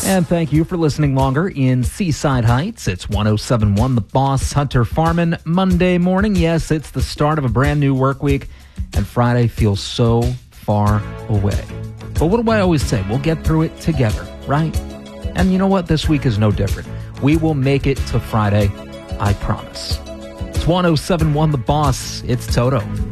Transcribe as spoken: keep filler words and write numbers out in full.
And thank you for listening longer in Seaside Heights. It's one oh seven point one The Boss, Hunter Farman, Monday morning. Yes, it's the start of a brand new work week, and Friday feels so far away. But what do I always say? We'll get through it together, right? And you know what? This week is no different. We will make it to Friday, I promise. It's one oh seven point one The Boss. It's Toto.